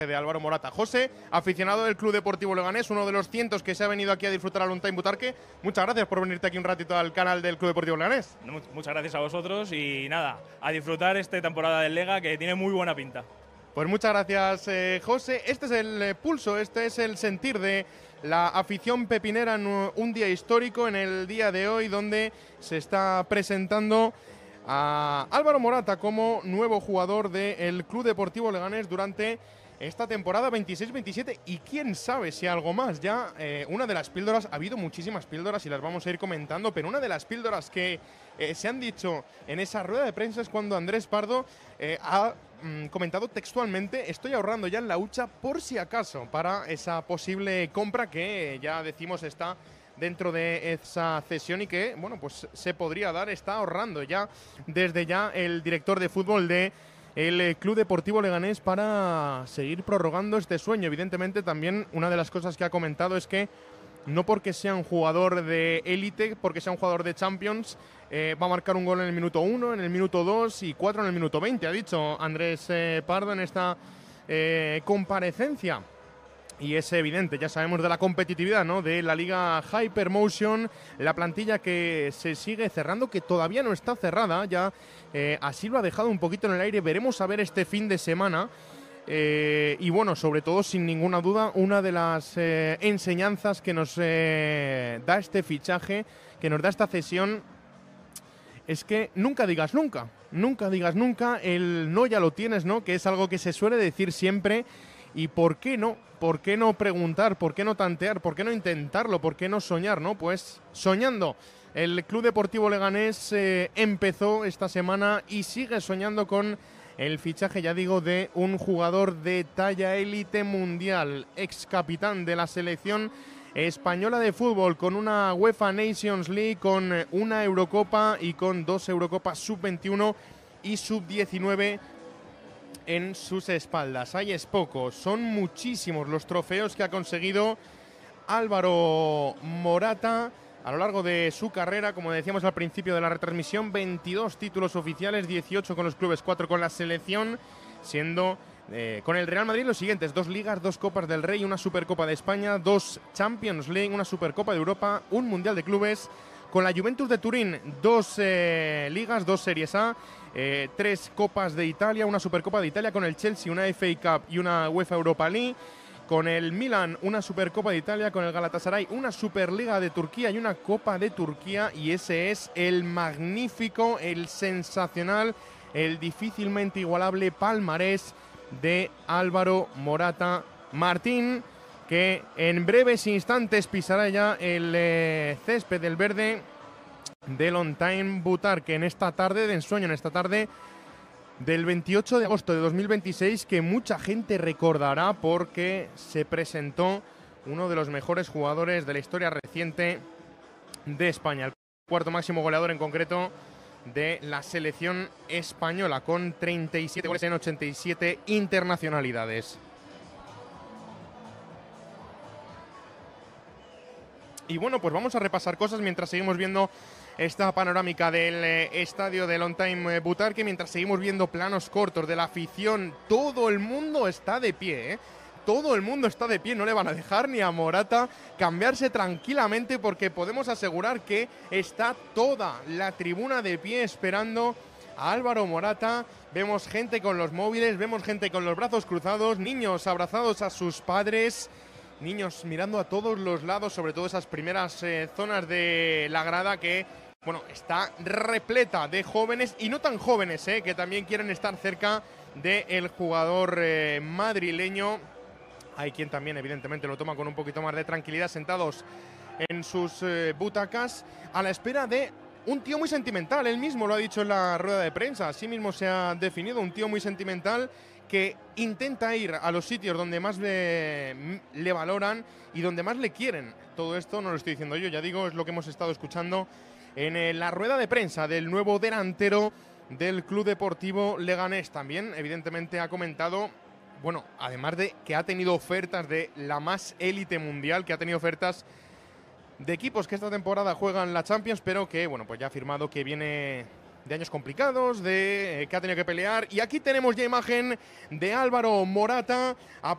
de Álvaro Morata. José, aficionado del Club Deportivo Leganés, uno de los cientos que se ha venido aquí a disfrutar al Long-Time Butarque. Muchas gracias por venirte aquí un ratito al canal del Club Deportivo Leganés. Muchas gracias a vosotros y nada, a disfrutar esta temporada del Lega que tiene muy buena pinta. Pues muchas gracias, José. Este es el pulso, este es el sentir de la afición pepinera en un día histórico, en el día de hoy, donde se está presentando a Álvaro Morata como nuevo jugador del Club Deportivo Leganés durante esta temporada 26-27 y quién sabe si algo más. Ya una de las píldoras, ha habido muchísimas píldoras y las vamos a ir comentando, pero una de las píldoras que se han dicho en esa rueda de prensa es cuando Andrés Pardo ha comentado textualmente: estoy ahorrando ya en la hucha por si acaso para esa posible compra que ya decimos está dentro de esa cesión y que, bueno, pues se podría dar. Está ahorrando ya desde ya el director de fútbol de el Club Deportivo Leganés para seguir prorrogando este sueño. Evidentemente también una de las cosas que ha comentado es que no porque sea un jugador de élite, porque sea un jugador de Champions, va a marcar un gol en el minuto 1, en el minuto 2 y 4 en el minuto 20, ha dicho Andrés Pardo en esta comparecencia. Y es evidente, ya sabemos de la competitividad, ¿no?, de la Liga Hypermotion, la plantilla que se sigue cerrando, que todavía no está cerrada, ya así lo ha dejado un poquito en el aire. Veremos a ver este fin de semana. Y bueno, sobre todo, sin ninguna duda, una de las enseñanzas que nos da este fichaje, que nos da esta cesión, es que nunca digas nunca. Nunca digas nunca, el no ya lo tienes, ¿no?, que es algo que se suele decir siempre. ¿Y por qué no? ¿Por qué no preguntar? ¿Por qué no tantear? ¿Por qué no intentarlo? ¿Por qué no soñar, no? Pues soñando. El Club Deportivo Leganés empezó esta semana y sigue soñando con el fichaje, ya digo, de un jugador de talla élite mundial, ex capitán de la selección española de fútbol, con una UEFA Nations League, con una Eurocopa y con 2 Eurocopas sub-21 y sub-19 en sus espaldas. Ahí es poco, son muchísimos los trofeos que ha conseguido Álvaro Morata a lo largo de su carrera. Como decíamos al principio de la retransmisión, 22 títulos oficiales, 18 con los clubes, 4 con la selección, siendo con el Real Madrid los siguientes: 2 ligas, 2 Copas del Rey, una Supercopa de España, 2 Champions League, una Supercopa de Europa, un Mundial de Clubes. Con la Juventus de Turín, 2 ligas, 2 Series A, 3 Copas de Italia, una Supercopa de Italia. Con el Chelsea, una FA Cup y una UEFA Europa League. Con el Milan, una Supercopa de Italia. Con el Galatasaray, una Superliga de Turquía y una Copa de Turquía. Y ese es el magnífico, el sensacional, el difícilmente igualable palmarés de Álvaro Morata Martín, que en breves instantes pisará ya el césped del verde del Long-Time Butarque en esta tarde de ensueño, en esta tarde del 28 de agosto de 2026, que mucha gente recordará porque se presentó uno de los mejores jugadores de la historia reciente de España, el cuarto máximo goleador en concreto de la selección española, con 37 goles en 87 internacionalidades. Y bueno, pues vamos a repasar cosas mientras seguimos viendo esta panorámica del estadio de Long-Time Butarque, mientras seguimos viendo planos cortos de la afición. Todo el mundo está de pie, ¿eh? Todo el mundo está de pie, no le van a dejar ni a Morata cambiarse tranquilamente, porque podemos asegurar que está toda la tribuna de pie esperando a Álvaro Morata. Vemos gente con los móviles, vemos gente con los brazos cruzados, niños abrazados a sus padres, niños mirando a todos los lados, sobre todo esas primeras zonas de la grada que, bueno, está repleta de jóvenes y no tan jóvenes, que también quieren estar cerca del jugador madrileño. Hay quien también, evidentemente, lo toma con un poquito más de tranquilidad, sentados en sus butacas, a la espera de un tío muy sentimental. Él mismo lo ha dicho en la rueda de prensa, así mismo se ha definido, un tío muy sentimental que intenta ir a los sitios donde más le valoran y donde más le quieren. Todo esto no lo estoy diciendo yo, ya digo, es lo que hemos estado escuchando en la rueda de prensa del nuevo delantero del Club Deportivo Leganés. También, evidentemente, ha comentado, bueno, además de que ha tenido ofertas de la más élite mundial, que ha tenido ofertas de equipos que esta temporada juegan la Champions, pero que, bueno, pues ya ha afirmado que viene de años complicados, de que ha tenido que pelear. Y aquí tenemos ya imagen de Álvaro Morata a